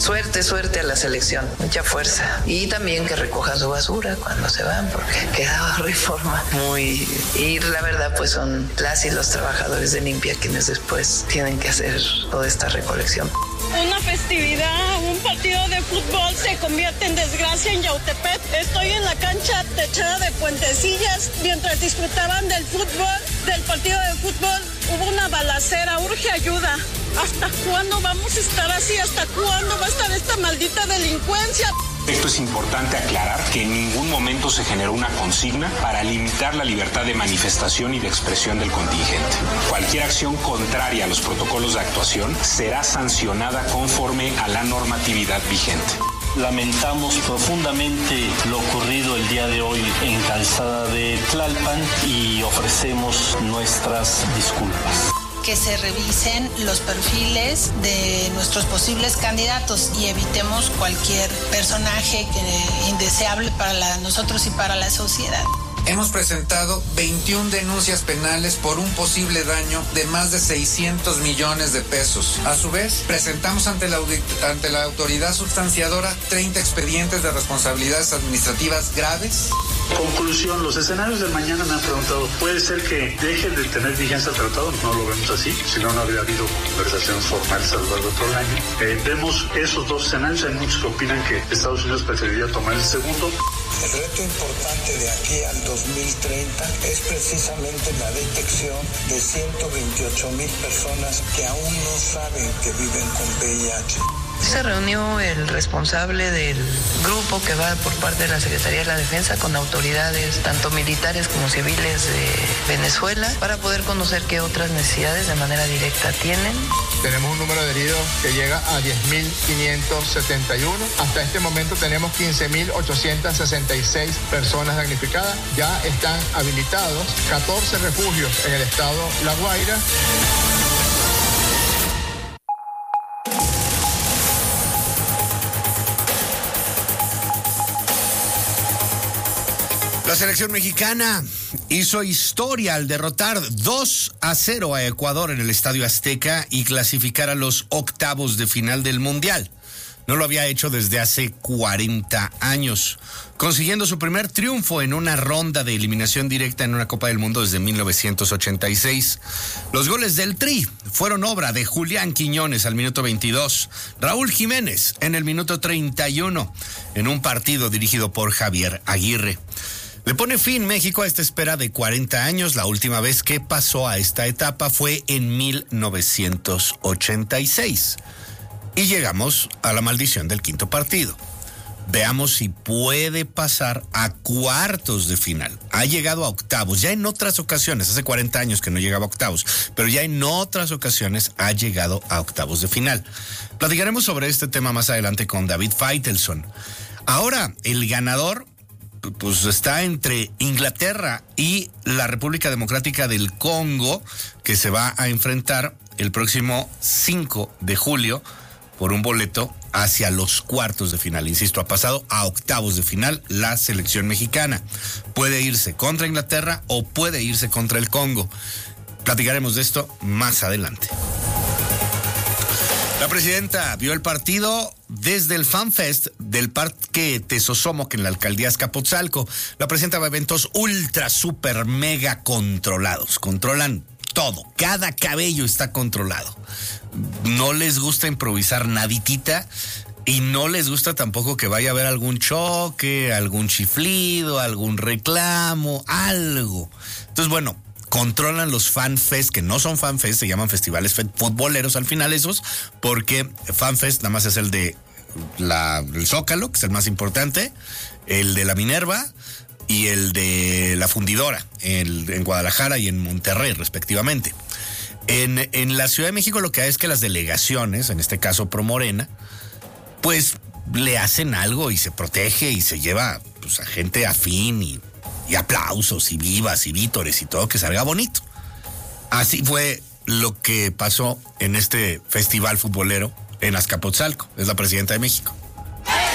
Suerte a la selección, mucha fuerza. Y también que recojan su basura cuando se van, porque quedaba Reforma muy... Y la verdad, pues son las y los trabajadores de limpia quienes después tienen que hacer toda esta recolección. Una festividad, un partido de fútbol se convierte en desgracia en Yautepec. Estoy en la cancha techada de Puentecillas. Mientras disfrutaban del fútbol, del partido de fútbol, hubo una balacera. Urge ayuda. ¿Hasta cuándo vamos a estar así? ¿Hasta cuándo va a estar esta maldita delincuencia? Esto es importante aclarar que en ningún momento se generó una consigna para limitar la libertad de manifestación y de expresión del contingente. Cualquier acción contraria a los protocolos de actuación será sancionada conforme a la normatividad vigente. Lamentamos profundamente lo ocurrido el día de hoy en Calzada de Tlalpan y ofrecemos nuestras disculpas. Que se revisen los perfiles de nuestros posibles candidatos y evitemos cualquier personaje indeseable para nosotros y para la sociedad. Hemos presentado 21 denuncias penales por un posible daño de más de 600 millones de pesos. A su vez, presentamos ante la autoridad sustanciadora 30 expedientes de responsabilidades administrativas graves. Conclusión, los escenarios de mañana me han preguntado, ¿puede ser que deje de tener vigencia el tratado? No lo vemos así, si no, no habría habido conversaciones formales a lo largo de todo el año. Vemos esos dos escenarios, hay muchos que opinan que Estados Unidos preferiría tomar el segundo. El reto importante de aquí al 2030 es precisamente la detección de 128,000 personas que aún no saben que viven con VIH. Se reunió el responsable del grupo que va por parte de la Secretaría de la Defensa con autoridades tanto militares como civiles de Venezuela para poder conocer qué otras necesidades de manera directa tienen. Tenemos un número de heridos que llega a 10.571. Hasta este momento tenemos 15.866 personas damnificadas. Ya están habilitados 14 refugios en el estado La Guaira. La selección mexicana hizo historia al derrotar 2-0 a Ecuador en el Estadio Azteca y clasificar a los octavos de final del Mundial. No lo había hecho desde hace 40 años, consiguiendo su primer triunfo en una ronda de eliminación directa en una Copa del Mundo desde 1986. Los goles del Tri fueron obra de Julián Quiñones al minuto 22, Raúl Jiménez en el minuto 31, en un partido dirigido por Javier Aguirre. Le pone fin México a esta espera de 40 años. La última vez que pasó a esta etapa fue en 1986. Y llegamos a la maldición del quinto partido. Veamos si puede pasar a cuartos de final. Ha llegado a octavos, ya en otras ocasiones, hace 40 años que no llegaba a octavos, pero ya en otras ocasiones ha llegado a octavos de final. Platicaremos sobre este tema más adelante con David Faitelson. Ahora, el ganador pues está entre Inglaterra y la República Democrática del Congo, que se va a enfrentar el próximo 5 de julio por un boleto hacia los cuartos de final. Insisto, ha pasado a octavos de final la selección mexicana. Puede irse contra Inglaterra o puede irse contra el Congo. Platicaremos de esto más adelante. La presidenta vio el partido desde el FanFest del Parque Tesosomoc en la alcaldía Azcapotzalco. La presidenta va a eventos ultra, super, mega controlados. Controlan todo. Cada cabello está controlado. No les gusta improvisar naditita y no les gusta tampoco que vaya a haber algún choque, algún chiflido, algún reclamo, algo. Entonces, bueno, controlan los FanFest, que no son FanFest, se llaman festivales futboleros al final esos, porque FanFest nada más es el de el Zócalo, que es el más importante, el de la Minerva y el de la Fundidora, en Guadalajara y en Monterrey, respectivamente. En la Ciudad de México lo que hay es que las delegaciones, en este caso Pro Morena, pues le hacen algo y se protege y se lleva pues, a gente afín y aplausos y vivas y vítores y todo, que salga bonito. Así fue lo que pasó en este festival futbolero en Azcapotzalco. Es la presidenta de México.